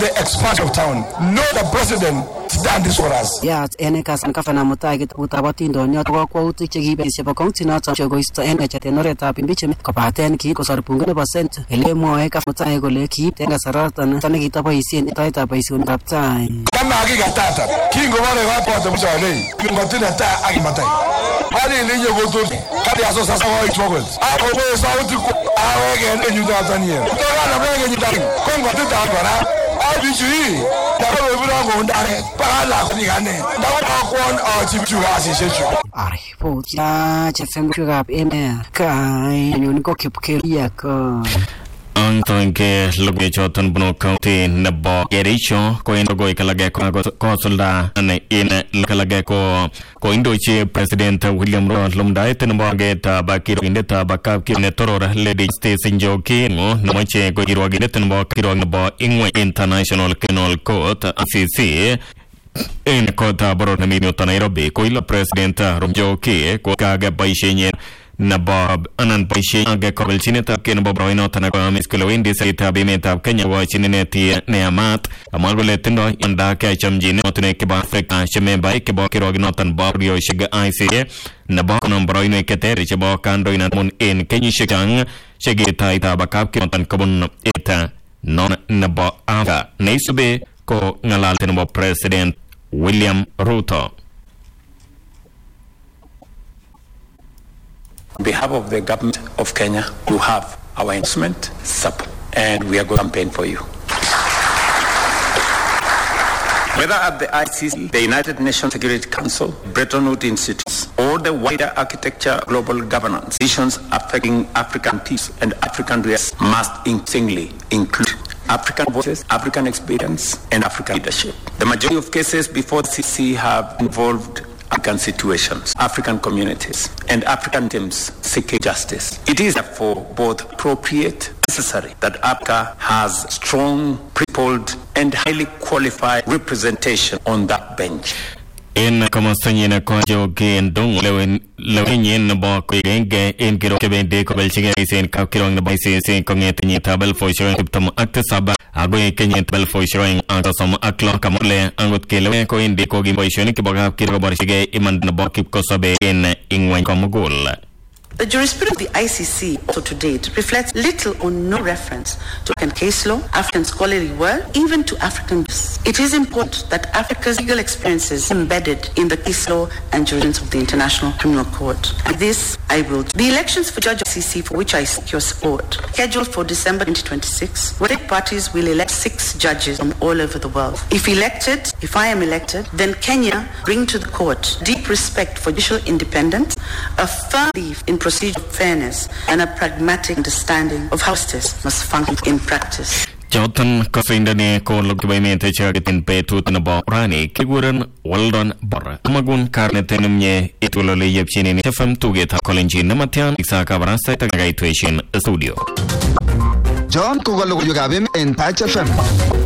the expansion of town. No, the president done this for us. Yeah, ene kasan kafana mutagi utabatindo ni atwa kwa uti chigibe sebo konti na chogo isto ene chatenoreta pimbiche kopaten ki ko sarpunga ne percent elemo e kafutai gole ki tenga saratan tane kitaba isien itaita paisun kaptai kama hakika tata kingo wale watu watamshauri kingo tena ta akimatai hadi linye goto kadi aso sasa wa ichogol hapo kwa sauti awege ndio Tanzania kutoka na wege nyitani kongo tata bana abiji dawo burango ndare pala kunikane dawo kwon achichu asishechu ari puta chefem kugap ene kai nyoniko kipkeria ko Antonke logo choton buno county nabo ericho ko indogo ikalage ko solda ane ine ikalage ko indoche president William Ruto lumdai tenbo geta bakiro indeta bakap ki ne torora lady station joki no namache ko irwagi tenbo kiro nabo ingwe international criminal court ICC in kota boro na mimi Nairobi ko ila president Rumjoki ko kaga baishenye Nabab anan paishe aga kovelchineta ke nabo broino tanako miskulowindi saita bimeta Kenya wa chineti ne amat amalgole tindo yanda ka chamjine otne ke ba Afrika shememba ke ba kirog notan barrio shiga ICA nabo kono broino ke teri che ba kando ina mun en Kenya shikang shige taita bakap ke notan kabun eta non nabo ava neisube ko ngalal tenbo president William Ruto. On behalf of the government of Kenya, you have our endorsement, support, and we are going to campaign for you. Whether at the ICC, the United Nations Security Council, Bretton Woods Institute, or the wider architecture of global governance, decisions affecting African peace and African realities must increasingly include African voices, African experience, and African leadership. The majority of cases before the CC have involved African situations, African communities, and African teams seeking justice. It is therefore both appropriate and necessary that Africa has strong, principled, and highly qualified representation on that bench. In Comostanyina Kojoki and Dong Lewin Bok in Kiro Kebende Kobelching in Kakirong the Bices in Cognitin Tabel for showing Tiptum Actasaba, Agoy Kenyan Tabel for showing some Aklo Kamole, and with Kileko in the Kogi Boyshonic Boga Kiro Borshige, Iman Nabokip Kosobe in Ingwen Komogul. The jurisprudence of the ICC also to date reflects little or no reference to African case law, African scholarly work, even to African use. It is important that Africa's legal experiences embedded in the case law and jurisprudence of the International Criminal Court. And this I will do. The elections for Judge of ICC, for which I seek your support, scheduled for December 2026, where parties will elect 6 judges from all over the world. If I am elected, then Kenya bring to the court deep respect for judicial independence, a firm belief in procedural fairness, and a pragmatic understanding of how justice must function in practice. Jotan Kosindani ko lugbaymente chagitin petu tanabo rani kiguran waldon bar magun karnetenumye itulole yepchini ni FM tugeta kolenji namatian isaka barasta tagaitweshin studio John Kugalo Yugabim in Touch FM.